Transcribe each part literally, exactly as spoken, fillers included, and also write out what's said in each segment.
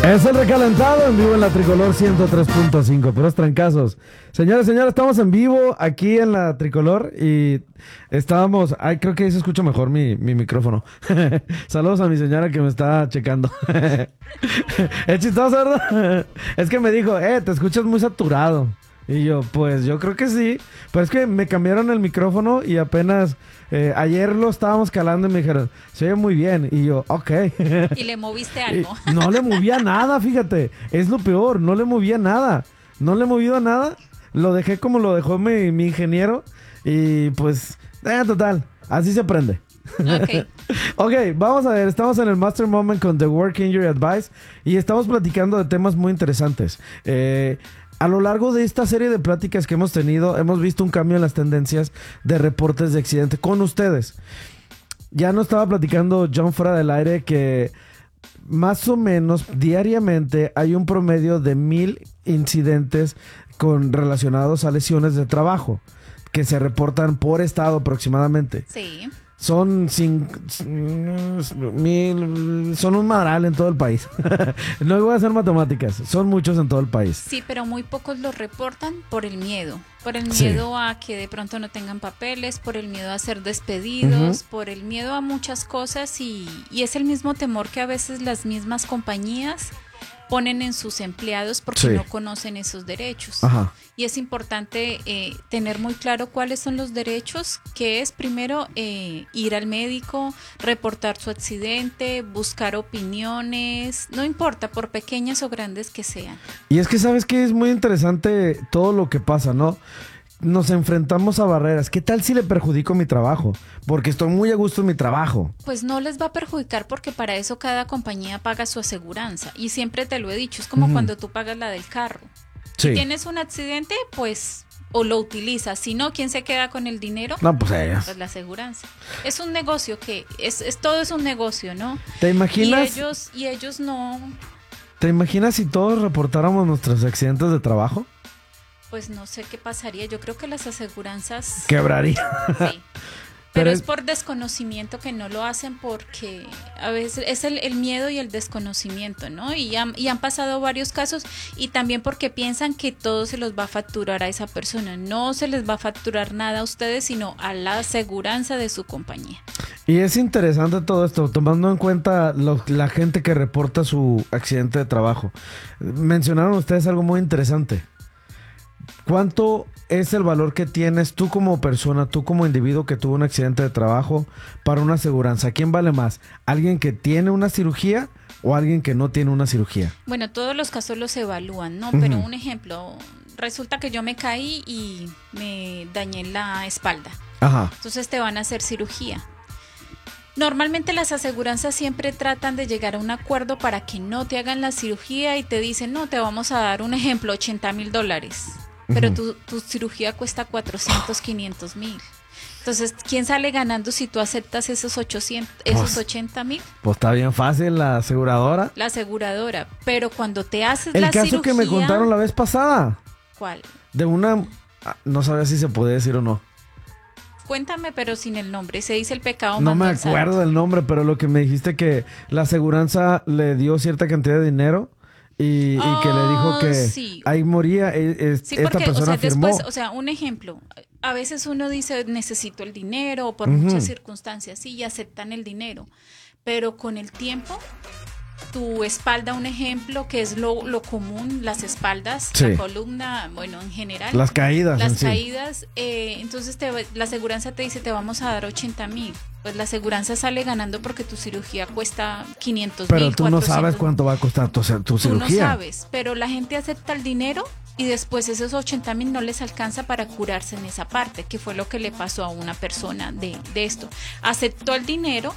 Es el recalentado en vivo en la Tricolor ciento tres punto cinco, puros trancazos. Señores, señores, estamos en vivo aquí en la Tricolor y estábamos... Ay, creo que ahí se escucha mejor mi, mi micrófono. Saludos a mi señora que me está checando. Es chistoso, ¿verdad? Es que me dijo, eh, te escuchas muy saturado. Y yo, pues yo creo que sí. Pero es que me cambiaron el micrófono y apenas eh, ayer lo estábamos calando y me dijeron, se oye muy bien. Y yo, ok. ¿Y le moviste algo? Y no le movía nada, fíjate. Es lo peor, no le movía nada. No le he movido nada. Lo dejé como lo dejó mi, mi ingeniero. Y pues, eh, total, así se aprende. Ok. Ok, vamos a ver, estamos en el Master Moment con The Work Injury Advice y estamos platicando de temas muy interesantes. Eh... A lo largo de esta serie de pláticas que hemos tenido, hemos visto un cambio en las tendencias de reportes de accidente con ustedes. Ya nos estaba platicando John fuera del aire que más o menos diariamente hay un promedio de mil incidentes con, relacionados a lesiones de trabajo que se reportan por estado aproximadamente. Sí. Son sin, mil, son un madral en todo el país. No voy a hacer matemáticas, son muchos en todo el país. Sí, pero muy pocos lo reportan por el miedo. Por el Sí. miedo a que de pronto no tengan papeles, por el miedo a ser despedidos, Ujú. por el miedo a muchas cosas y, y es el mismo temor que a veces las mismas compañías ponen en sus empleados porque Sí. no conocen esos derechos. Ajá. Y es importante eh, tener muy claro cuáles son los derechos, que es primero eh, ir al médico, reportar su accidente, buscar opiniones, no importa, por pequeñas o grandes que sean. Y es que sabes que es muy interesante todo lo que pasa, ¿no? Nos enfrentamos a barreras. ¿Qué tal si le perjudico mi trabajo? Porque estoy muy a gusto en mi trabajo. Pues no les va a perjudicar porque para eso cada compañía paga su aseguranza. Y siempre te lo he dicho, es como Ujú. cuando tú pagas la del carro. Sí. Si tienes un accidente, pues o lo utilizas. Si no, ¿quién se queda con el dinero? No, pues ellas. Pues la aseguranza. Es un negocio que es, es todo es un negocio, ¿no? ¿Te Y imaginas? ellos y ellos no, ¿Te imaginas si todos reportáramos nuestros accidentes de trabajo? pues no sé qué pasaría. Yo creo que las aseguranzas Quebraría. sí. Pero Pero es- es por desconocimiento que no lo hacen porque a veces es el, el miedo y el desconocimiento, ¿no? Y han, y han pasado varios casos y también porque piensan que todo se los va a facturar a esa persona. No se les va a facturar nada a ustedes, sino a la aseguranza de su compañía. Y es interesante todo esto, tomando en cuenta lo- la gente que reporta su accidente de trabajo. Mencionaron ustedes algo muy interesante. ¿Cuánto es el valor que tienes tú como persona, tú como individuo que tuvo un accidente de trabajo para una aseguranza? ¿Quién vale más? ¿Alguien que tiene una cirugía o alguien que no tiene una cirugía? Bueno, todos los casos los evalúan, ¿no? Ujú. Pero un ejemplo, resulta que yo me caí y me dañé la espalda. Ajá. Entonces te van a hacer cirugía. Normalmente las aseguranzas siempre tratan de llegar a un acuerdo para que no te hagan la cirugía y te dicen, no, te vamos a dar un ejemplo, ochenta mil dólares. Pero Ujú. tu, tu cirugía cuesta cuatrocientos, quinientos mil. Entonces, ¿quién sale ganando si tú aceptas esos ochocientos, esos Pues- ochenta mil? Pues está bien fácil la aseguradora. La aseguradora. Pero cuando te haces El la caso cirugía... que me contaron la vez pasada, ¿Cuál? de una... ah, no sabía si se podía decir o no. Cuéntame, pero sin el nombre. Se dice el pecado No me mandó al santo. acuerdo del nombre, pero lo que me dijiste que la aseguranza le dio cierta cantidad de dinero y, y que le dijo Ah, que sí. ahí moría. eh, eh, Sí, esta porque, o persona sea, firmó. después, o sea, un ejemplo, a veces uno dice necesito el dinero o por Ujú. muchas circunstancias, sí, y aceptan el dinero, pero con el tiempo, tu espalda, un ejemplo, que es lo, lo común, las espaldas, Sí. la columna, bueno, en general, Las caídas. en las sí. caídas, eh, entonces te, la aseguranza te dice te vamos a dar ochenta mil, pues la aseguranza sale ganando porque tu cirugía cuesta quinientos mil. Pero tú no sabes cuánto va a costar tu, tu Tú cirugía. no sabes, pero la gente acepta el dinero y después esos ochenta mil no les alcanza para curarse en esa parte, que fue lo que le pasó a una persona de, de esto. Aceptó el dinero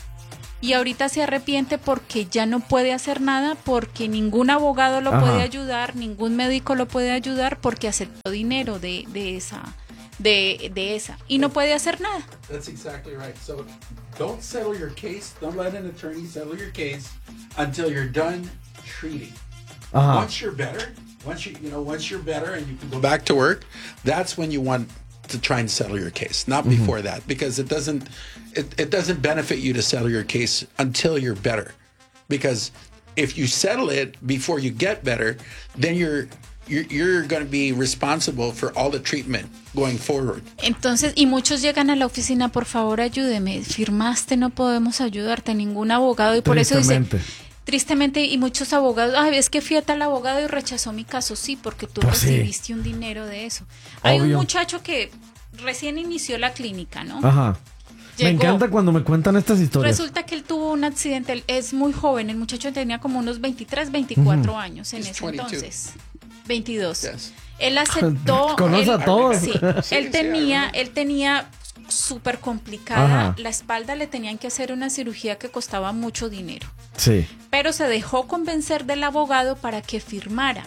y ahorita se arrepiente porque ya no puede hacer nada, porque ningún abogado lo Ajá. puede ayudar, ningún médico lo puede ayudar porque aceptó dinero de, de esa. De, de esa y no puede hacer nada. That's exactly right. So don't settle your case. Don't let an attorney settle your case until you're done treating. Ajá. Once you're better, once you you know, once you're better and you can go back to work, that's when you want to try and settle your case, not before that, because it doesn't it, it doesn't benefit you to settle your case until you're better. Because if you settle it before you get better, then you're you're, you're going to be responsible for all the treatment going forward. Entonces, y muchos llegan a la oficina, por favor, ayúdeme, firmaste, no podemos ayudarte, ningún abogado, y por eso dice, tristemente, y muchos abogados, ay, es que fui a tal abogado y rechazó mi caso, sí, porque tú pues recibiste sí. un dinero de eso. Obvio. Hay un muchacho que recién inició la clínica, ¿no? Ajá. Llegó. Me encanta cuando me cuentan estas historias. Resulta que él tuvo un accidente, él es muy joven, el muchacho tenía como unos veintitrés, veinticuatro uh-huh. años en ese entonces. veintidós. Yes. Él aceptó. Conoce a todos. Sí, sí, él tenía, él tenía súper complicada Ajá. la espalda, le tenían que hacer una cirugía que costaba mucho dinero. Sí. Pero se dejó convencer del abogado para que firmara.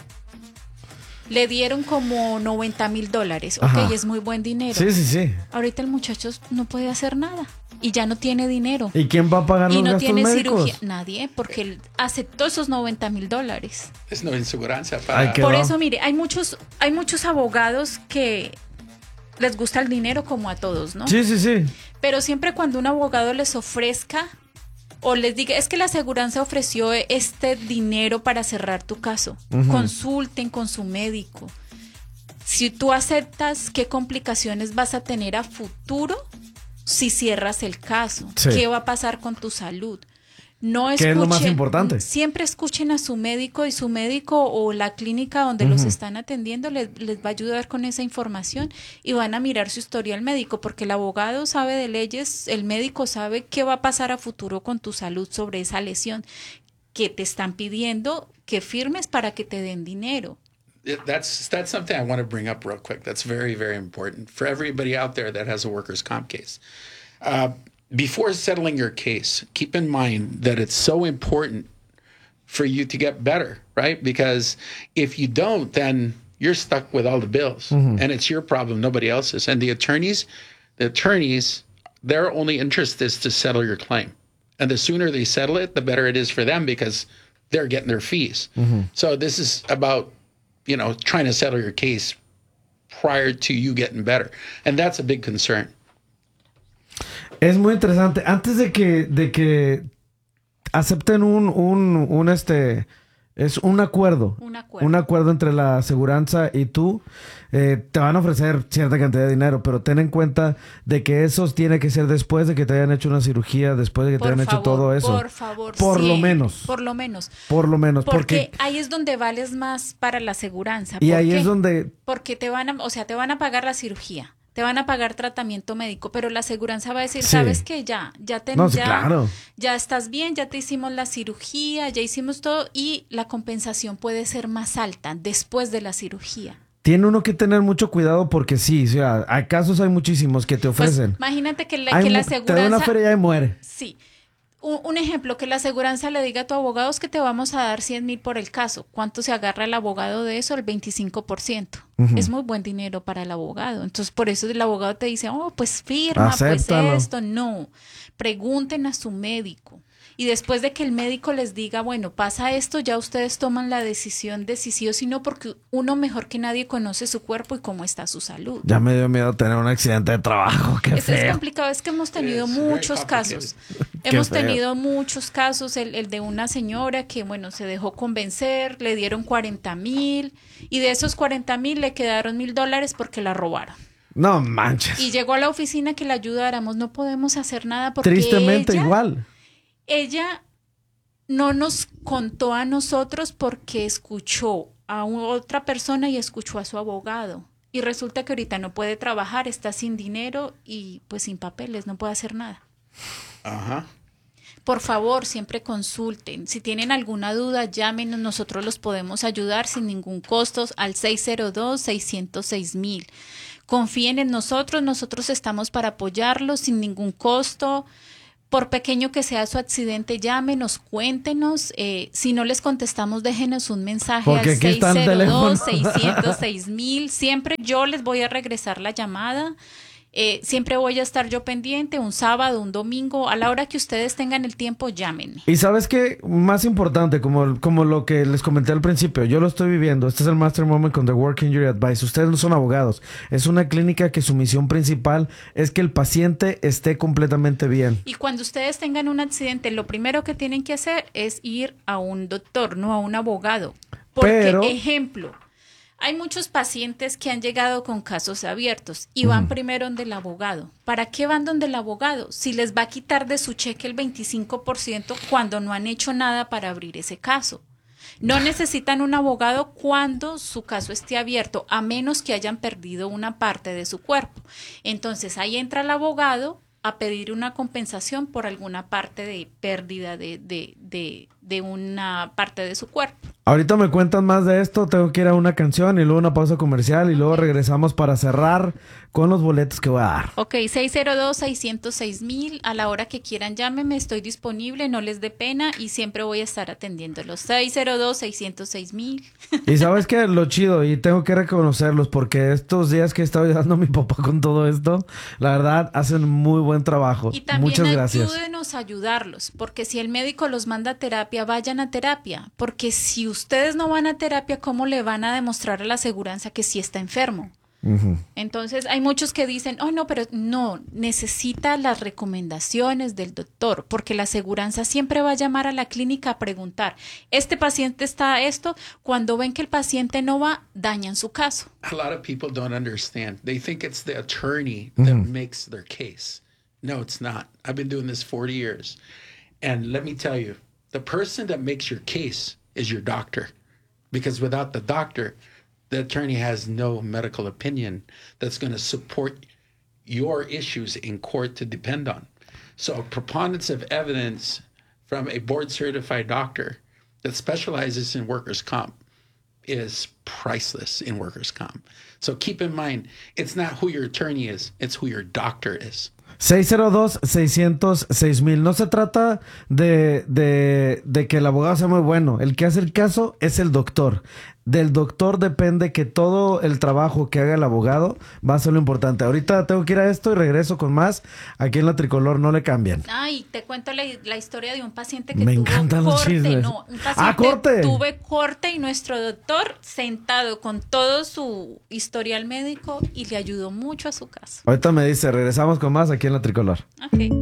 Le dieron como noventa mil dólares. Ok, Ajá. es muy buen dinero. Sí, sí, sí. Ahorita el muchacho no puede hacer nada y ya no tiene dinero. ¿Y quién va a pagar los y no gastos tiene médicos? Cirugía. Nadie, porque él aceptó esos noventa mil dólares. Es no inseguranza para... Por eso, mire, hay muchos, hay muchos abogados que les gusta el dinero como a todos, ¿no? Sí, sí, sí. Pero siempre cuando un abogado les ofrezca o les diga, es que la aseguranza ofreció este dinero para cerrar tu caso. Uh-huh. Consulten con su médico. Si tú aceptas, ¿qué complicaciones vas a tener a futuro si cierras el caso? Sí. ¿Qué va a pasar con tu salud? No escuchen, ¿qué es lo más importante? Siempre escuchen a su médico y su médico o la clínica donde uh-huh. los están atendiendo les, les va a ayudar con esa información y van a mirar su historial médico porque el abogado sabe de leyes, el médico sabe qué va a pasar a futuro con tu salud sobre esa lesión que te están pidiendo que firmes para que te den dinero. That's that's something I want to bring up real quick. That's very, very important for everybody out there that has a workers' comp case. Uh, Before settling your case, keep in mind that it's so important for you to get better, right? Because if you don't, then you're stuck with all the bills mm-hmm. and it's your problem, nobody else's. And the attorneys, the attorneys, their only interest is to settle your claim. And the sooner they settle it, the better it is for them because they're getting their fees. Mm-hmm. So this is about, you know, trying to settle your case prior to you getting better. And that's a big concern. Es muy interesante. Antes de que, de que acepten un, un, un este, es un acuerdo, un acuerdo, un acuerdo entre la aseguranza y tú, eh, te van a ofrecer cierta cantidad de dinero, pero ten en cuenta de que eso tiene que ser después de que te hayan hecho una cirugía, después de que por te hayan favor, hecho todo eso. Por favor, por siempre, lo menos. Por lo menos. Por lo menos. Porque, porque ahí es donde vales más para la aseguranza. Y ahí qué? es donde... Porque te van a, o sea, te van a pagar la cirugía. Te van a pagar tratamiento médico, pero la aseguranza va a decir, sí. ¿sabes qué? Ya, ya, te, no, sí, ya, claro. ya estás bien, ya te hicimos la cirugía, ya hicimos todo y la compensación puede ser más alta después de la cirugía. Tiene uno que tener mucho cuidado porque sí, o sea, hay casos, hay muchísimos que te ofrecen. Pues, imagínate que la, que la aseguranza... Te da una feria y muere. Sí. Un, un ejemplo, que la aseguranza le diga a tu abogado es que te vamos a dar cien mil por el caso. ¿Cuánto se agarra el abogado de eso? El veinticinco por ciento. Uh-huh. Es muy buen dinero para el abogado. Entonces, por eso el abogado te dice, oh, pues firma, Acéptalo. Pues esto. No, pregunten a su médico. Y después de que el médico les diga, bueno, pasa esto, ya ustedes toman la decisión de si sí o si no, porque uno mejor que nadie conoce su cuerpo y cómo está su salud. Ya me dio miedo tener un accidente de trabajo. Qué Esto feo. Es complicado, es que hemos tenido yes, muchos casos. Hemos feo. tenido muchos casos, el, el de una señora que, bueno, se dejó convencer, le dieron cuarenta mil y de esos cuarenta mil le quedaron mil dólares porque la robaron. No manches. Y llegó a la oficina que la ayudáramos, no podemos hacer nada porque tristemente ella, igual. Ella no nos contó a nosotros porque escuchó a otra persona y escuchó a su abogado. Y resulta que ahorita no puede trabajar, está sin dinero y pues sin papeles, no puede hacer nada. Ajá. Por favor, siempre consulten. Si tienen alguna duda, llámenos, nosotros los podemos ayudar sin ningún costo al seis cero dos, seis cero seis mil. Confíen en nosotros, nosotros estamos para apoyarlos sin ningún costo. Por pequeño que sea su accidente, llámenos, cuéntenos. Eh, si no les contestamos, déjenos un mensaje porque al seis cero dos, seis cero seis mil. Siempre yo les voy a regresar la llamada Eh, siempre voy a estar yo pendiente, un sábado, un domingo, a la hora que ustedes tengan el tiempo, llámenme. Y sabes qué, más importante, como, como lo que les comenté al principio, yo lo estoy viviendo, este es el Master Moment con The Work Injury Advice, ustedes no son abogados, es una clínica que su misión principal es que el paciente esté completamente bien. Y cuando ustedes tengan un accidente, lo primero que tienen que hacer es ir a un doctor, no a un abogado. Porque, Pero, ejemplo, hay muchos pacientes que han llegado con casos abiertos y van uh-huh. primero donde el abogado. ¿Para qué van donde el abogado? Si les va a quitar de su cheque el veinticinco por ciento cuando no han hecho nada para abrir ese caso. No necesitan un abogado cuando su caso esté abierto, a menos que hayan perdido una parte de su cuerpo. Entonces ahí entra el abogado a pedir una compensación por alguna parte de pérdida de, de, de, de una parte de su cuerpo. Ahorita me cuentan más de esto, tengo que ir a una canción y luego una pausa comercial y luego regresamos para cerrar con los boletos que voy a dar. Ok, seis cero dos, seis cero seis mil, a la hora que quieran llámenme, estoy disponible, no les dé pena y siempre voy a estar atendiéndolos. seis cero dos, seis cero seis mil. Y sabes que lo chido, y tengo que reconocerlos porque estos días que he estado ayudando a mi papá con todo esto, la verdad hacen muy buen trabajo. Y también muchas gracias. Ayúdenos a ayudarlos, porque si el médico los manda a terapia, vayan a terapia, porque si ustedes no van a terapia, ¿cómo le van a demostrar a la aseguranza que sí está enfermo? Uh-huh. Entonces hay muchos que dicen, oh no, pero no, necesita las recomendaciones del doctor, porque la aseguranza siempre va a llamar a la clínica a preguntar, ¿este paciente está a esto? Cuando ven que el paciente no va, dañan su caso. A lot of people don't understand. They think it's the attorney that uh-huh. makes their case. No, it's not. I've been doing this forty years. And let me tell you, the person that makes your case is your doctor. Because without the doctor, the attorney has no medical opinion that's going to support your issues in court to depend on. So a preponderance of evidence from a board-certified doctor that specializes in workers' comp is priceless in workers' comp. So keep in mind, it's not who your attorney is, it's who your doctor is. seis cero dos, seis cero seis mil. No se trata de, de, de que el abogado sea muy bueno. El que hace el caso es el doctor. Del doctor depende que todo el trabajo que haga el abogado va a ser lo importante. Ahorita tengo que ir a esto y regreso con más. Aquí en La Tricolor, no le cambian. Ay, te cuento la, la historia de un paciente que Me tuvo encantan corte. Los chismes. No, un paciente ¡Ah, corte! Tuve corte y nuestro doctor sentado con todo su historial médico y le ayudó mucho a su caso. Ahorita me dice, regresamos con más aquí en La Tricolor. Ok.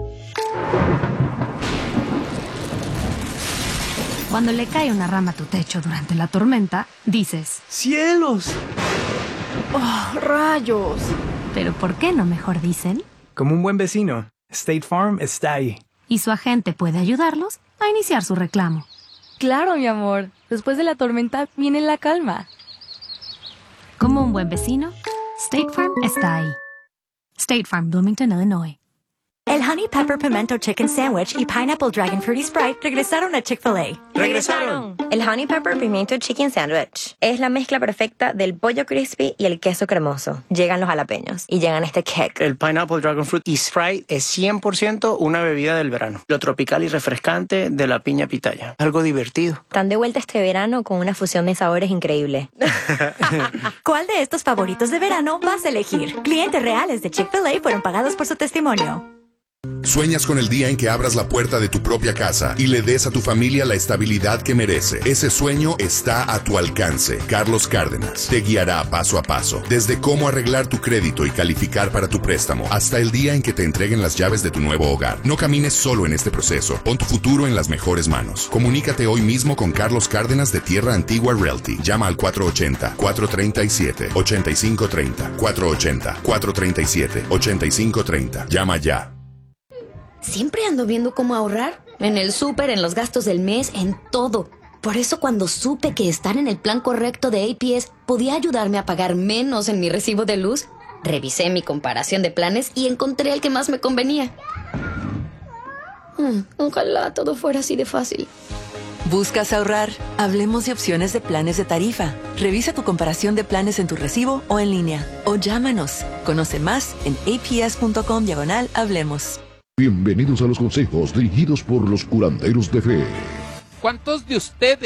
Cuando le cae una rama a tu techo durante la tormenta, dices... ¡Cielos! ¡Oh, rayos! Pero ¿por qué no mejor dicen? Como un buen vecino, State Farm está ahí. Y su agente puede ayudarlos a iniciar su reclamo. Claro, mi amor. Después de la tormenta viene la calma. Como un buen vecino, State Farm está ahí. State Farm, Bloomington, Illinois. El Honey Pepper Pimento Chicken Sandwich y Pineapple Dragon Fruity Sprite regresaron a Chick-fil-A. ¡Regresaron! El Honey Pepper Pimiento Chicken Sandwich es la mezcla perfecta del pollo crispy y el queso cremoso. Llegan los jalapeños y llegan este kick. El Pineapple Dragon Fruit y Sprite es cien por ciento una bebida del verano. Lo tropical y refrescante de la piña pitaya. Algo divertido. Están de vuelta este verano con una fusión de sabores increíble. ¿Cuál de estos favoritos de verano vas a elegir? Clientes reales de Chick-fil-A fueron pagados por su testimonio. Sueñas con el día en que abras la puerta de tu propia casa y le des a tu familia la estabilidad que merece. Ese sueño está a tu alcance. Carlos Cárdenas te guiará paso a paso, desde cómo arreglar tu crédito y calificar para tu préstamo, hasta el día en que te entreguen las llaves de tu nuevo hogar. No camines solo en este proceso. Pon tu futuro en las mejores manos. Comunícate hoy mismo con Carlos Cárdenas de Tierra Antigua Realty. Llama al cuatro ochenta, cuatro treinta y siete, ochenta y cinco treinta. cuatro ochenta, cuatro treinta y siete, ochenta y cinco treinta. Llama ya. Siempre ando viendo cómo ahorrar. En el súper, en los gastos del mes, en todo. Por eso cuando supe que estar en el plan correcto de A P S podía ayudarme a pagar menos en mi recibo de luz, revisé mi comparación de planes y encontré el que más me convenía. Hmm, ojalá todo fuera así de fácil. ¿Buscas ahorrar? Hablemos de opciones de planes de tarifa. Revisa tu comparación de planes en tu recibo o en línea. O llámanos. Conoce más en aps.com diagonal hablemos. Bienvenidos a los consejos dirigidos por los curanderos de fe. ¿Cuántos de ustedes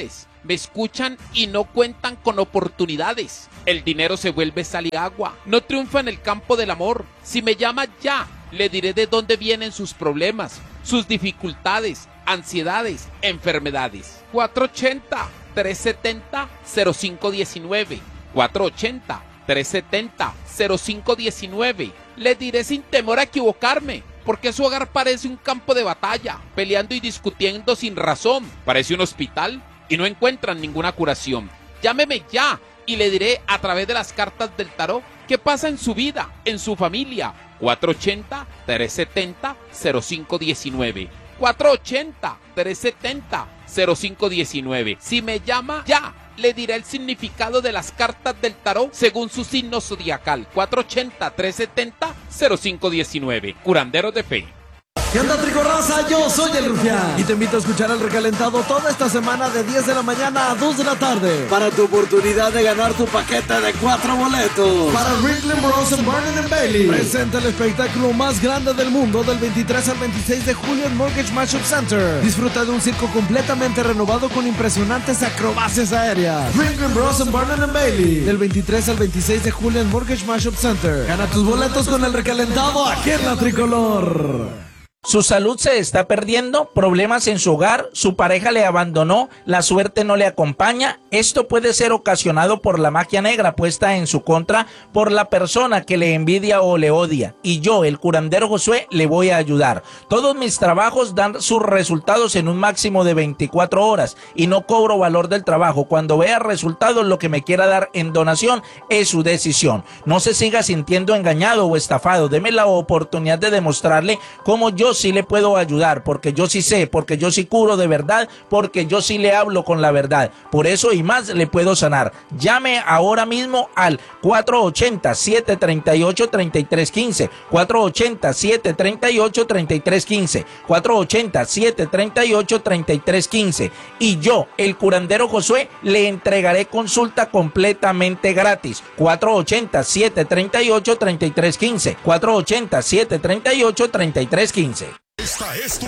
me escuchan y no cuentan con oportunidades. El dinero se vuelve sal y agua. No triunfa en el campo del amor. Si me llama ya, le diré de dónde vienen sus problemas, sus dificultades, ansiedades, enfermedades. cuatro ochenta, tres setenta, cero cinco diecinueve. cuatro ochenta, tres setenta, cero cinco diecinueve. Le diré sin temor a equivocarme, porque su hogar parece un campo de batalla, peleando y discutiendo sin razón. Parece un hospital y no encuentran ninguna curación. Llámeme ya y le diré a través de las cartas del tarot qué pasa en su vida, en su familia. cuatro ochenta, tres setenta, cero cinco diecinueve. cuatro ochenta, tres setenta, cero cinco diecinueve. Si me llama ya, le diré el significado de las cartas del tarot según su signo zodiacal. cuatro ochenta, tres setenta, cero cinco diecinueve. Curanderos de fe. ¿Qué onda, Tricorraza? Yo soy el Rufián y te invito a escuchar El Recalentado toda esta semana de diez de la mañana a dos de la tarde para tu oportunidad de ganar tu paquete de cuatro boletos para Ringling Bros and Barnum and Bailey. Presenta el espectáculo más grande del mundo del veintitrés al veintiséis de julio en Mortgage Mashup Center. Disfruta de un circo completamente renovado con impresionantes acrobacias aéreas. Ringling Bros and Barnum and Bailey, del veintitrés al veintiséis de julio en Mortgage Mashup Center. Gana tus boletos con El Recalentado aquí en La Tricolor. Su salud se está perdiendo, problemas en su hogar, su pareja le abandonó, la suerte no le acompaña. Esto puede ser ocasionado por la magia negra puesta en su contra por la persona que le envidia o le odia. Y yo, el curandero Josué, le voy a ayudar. Todos mis trabajos dan sus resultados en un máximo de veinticuatro horas y no cobro valor del trabajo. Cuando vea resultados, lo que me quiera dar en donación es su decisión. No se siga sintiendo engañado o estafado. Deme la oportunidad de demostrarle cómo yo sí le puedo ayudar, porque yo sí sé, porque yo sí curo de verdad, porque yo sí le hablo con la verdad. Por eso y más le puedo sanar. Llame ahora mismo al cuatro ochenta, siete treinta y ocho, treinta y tres quince, cuatro ochenta, siete treinta y ocho, treinta y tres quince, cuatro ochenta, siete treinta y ocho, treinta y tres quince, y yo, el curandero Josué, le entregaré consulta completamente gratis. cuatro ochenta, siete treinta y ocho, treinta y tres quince, cuatro ochenta, siete treinta y ocho, treinta y tres quince. Esta es tu